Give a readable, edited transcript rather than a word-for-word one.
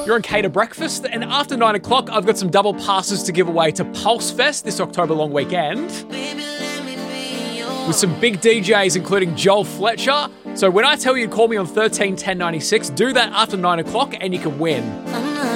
You're on Cater Breakfast, and after 9 o'clock, I've got some double passes to give away to Pulse Fest this October long weekend with some big DJs, including Joel Fletcher. So when I tell you to call me on 13 10 96, do that after 9 o'clock and you can win.